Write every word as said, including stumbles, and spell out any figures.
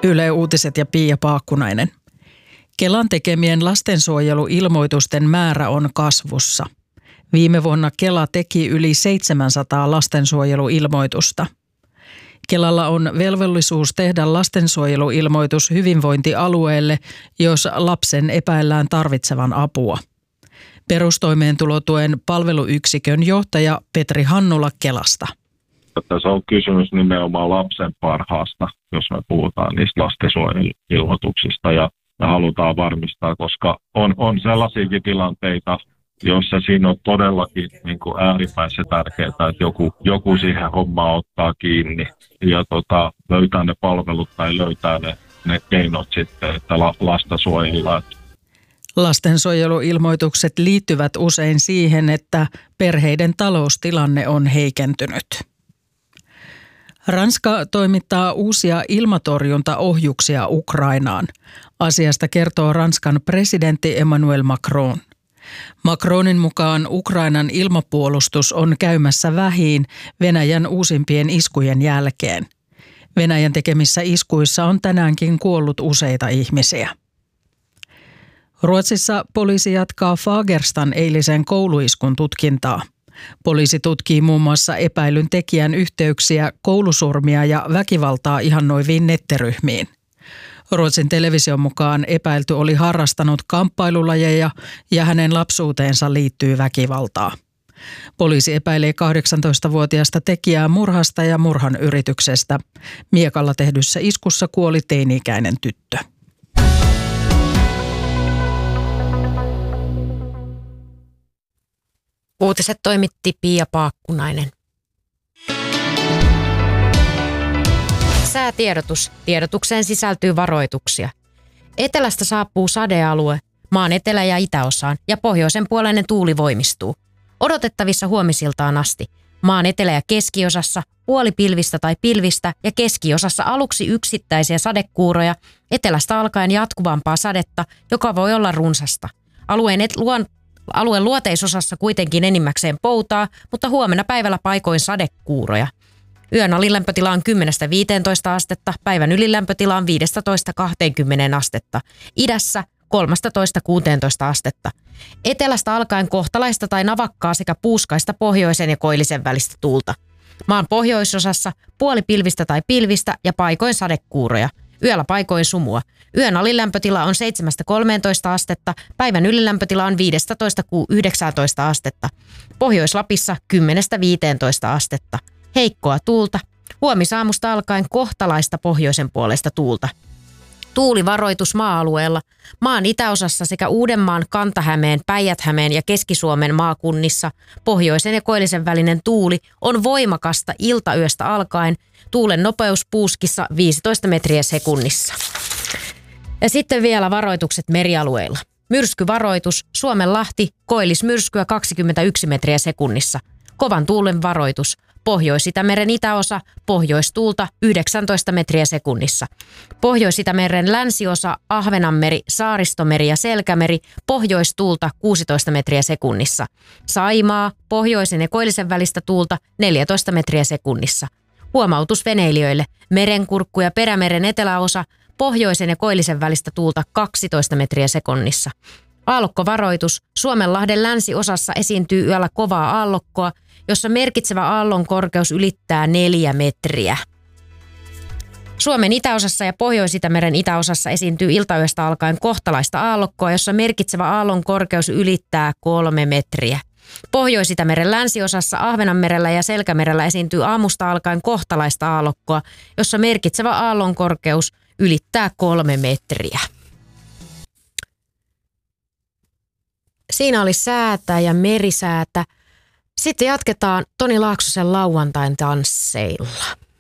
Yle Uutiset ja Pia Paakkunainen. Kelan tekemien lastensuojeluilmoitusten määrä on kasvussa. Viime vuonna Kela teki yli seitsemänsataa lastensuojeluilmoitusta. Kelalla on velvollisuus tehdä lastensuojeluilmoitus hyvinvointialueelle, jos lapsen epäillään tarvitsevan apua. Perustoimeentulotuen palveluyksikön johtaja Petri Hannula Kelasta. Tässä on kysymys nimenomaan lapsen parhaasta, jos me puhutaan niistä lastensuojeluilmoituksista, ja me halutaan varmistaa, koska on, on sellaisiakin tilanteita, joissa siinä on todellakin niin kuin äärimmäisen tärkeää, että joku, joku siihen hommaan ottaa kiinni ja tota, löytää ne palvelut tai löytää ne, ne keinot sitten, että la, lasta suojellaan. Lastensuojeluilmoitukset liittyvät usein siihen, että perheiden taloustilanne on heikentynyt. Ranska toimittaa uusia ilmatorjuntaohjuksia Ukrainaan. Asiasta kertoo Ranskan presidentti Emmanuel Macron. Macronin mukaan Ukrainan ilmapuolustus on käymässä vähiin Venäjän uusimpien iskujen jälkeen. Venäjän tekemissä iskuissa on tänäänkin kuollut useita ihmisiä. Ruotsissa poliisi jatkaa Fagerstan eilisen kouluiskun tutkintaa. Poliisi tutkii muun muassa epäilyn tekijän yhteyksiä koulusurmia ja väkivaltaa ihannoiviin nettiryhmiin. Ruotsin television mukaan epäilty oli harrastanut kamppailulajeja ja hänen lapsuuteensa liittyy väkivaltaa. Poliisi epäilee kahdeksantoistavuotiaasta tekijää murhasta ja murhan yrityksestä. Miekalla tehdyssä iskussa kuoli teini-ikäinen tyttö. Uutiset toimitti Pia Paakkunainen. Säätiedotus. Tiedotukseen sisältyy varoituksia. Etelästä saapuu sadealue, maan etelä- ja itäosaan ja pohjoisen puoleinen tuuli voimistuu. Odotettavissa huomisiltaan asti. Maan etelä- ja keskiosassa puolipilvistä tai pilvistä ja keskiosassa aluksi yksittäisiä sadekuuroja, etelästä alkaen jatkuvampaa sadetta, joka voi olla runsasta. Alueen et- luon Alueen luoteisosassa kuitenkin enimmäkseen poutaa, mutta huomenna päivällä paikoin sadekuuroja. Yön alilämpötila on kymmenestä viiteentoista astetta, päivän ylilämpötila on viidestätoista kahteenkymmeneen astetta. Idässä kolmestatoista kuuteentoista astetta. Etelästä alkaen kohtalaista tai navakkaa sekä puuskaista pohjoisen ja koillisen välistä tuulta. Maan pohjoisosassa puolipilvistä tai pilvistä ja paikoin sadekuuroja. Yöllä paikoin sumua. Yön alilämpötila on seitsemästä kolmeentoista astetta, päivän ylilämpötila on viidestätoista yhdeksääntoista astetta. Pohjois-Lapissa kymmenestä viiteentoista astetta. Heikkoa tuulta. Huomisaamusta alkaen kohtalaista pohjoisen puolesta tuulta. Tuulivaroitus maa-alueella. Maan itäosassa sekä Uudenmaan, Kanta-Hämeen, Päijät-Hämeen ja Keski-Suomen maakunnissa pohjoisen ja koillisen välinen tuuli on voimakasta iltayöstä alkaen. Tuulen nopeus puuskissa viisitoista metriä sekunnissa. Ja sitten vielä varoitukset merialueilla. Myrskyvaroitus, Suomenlahti, koillismyrskyä kaksikymmentäyksi metriä sekunnissa. Kovan tuulen varoitus, Pohjois-Itämeren itäosa, pohjoistuulta yhdeksäntoista metriä sekunnissa. Pohjois-Itämeren länsiosa, Ahvenanmeri, Saaristomeri ja Selkämeri, pohjoistuulta kuusitoista metriä sekunnissa. Saimaa, pohjoisen ja koillisen välistä tuulta neljätoista metriä sekunnissa. Huomautus veneilijöille, merenkurkku ja Perämeren eteläosa, pohjoisen ja koillisen välistä tuulta kaksitoista metriä sekunnissa. Aallokkovaroitus, Suomenlahden länsiosassa esiintyy yöllä kovaa aallokkoa, jossa merkitsevä aallon korkeus ylittää neljä metriä. Suomen itäosassa ja Pohjois-Itämeren itäosassa esiintyy iltayöstä alkaen kohtalaista aallokkoa, jossa merkitsevä aallon korkeus ylittää kolme metriä. Pohjois-Itämeren länsiosassa, Ahvenanmerellä ja Selkämerellä esiintyy aamusta alkaen kohtalaista aallokkoa, jossa merkitsevä aallon korkeus ylittää kolme metriä. Siinä oli säätä ja merisäätä. Sitten jatketaan Toni Laaksosen lauantain tansseilla.